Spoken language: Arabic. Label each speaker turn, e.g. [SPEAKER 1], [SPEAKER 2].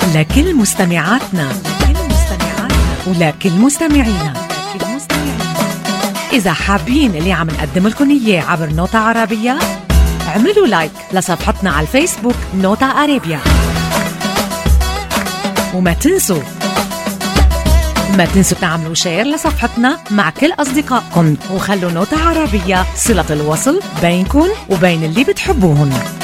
[SPEAKER 1] لكل مستمعاتنا ولكل مستمعينا. إذا حابين اللي عم نقدم لكم إياه عبر نوتا عربية، اعملوا لايك لصفحتنا على الفيسبوك نوتا عربية، وما تنسوا تعملوا شير لصفحتنا مع كل أصدقائكم، وخلوا نوتا عربية صلة الوصل بينكم وبين اللي بتحبوهن.